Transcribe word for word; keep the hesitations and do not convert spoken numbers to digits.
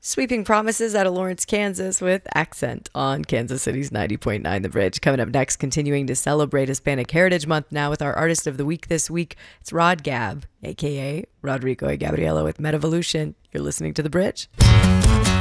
Sweeping Promises out of Lawrence, Kansas with Accent on Kansas City's ninety point nine The Bridge. Coming up next, continuing to celebrate Hispanic Heritage Month now with our Artist of the Week this week. It's Rod Gab, a k a. Rodrigo y Gabriela with Metavolution. You're listening to The Bridge.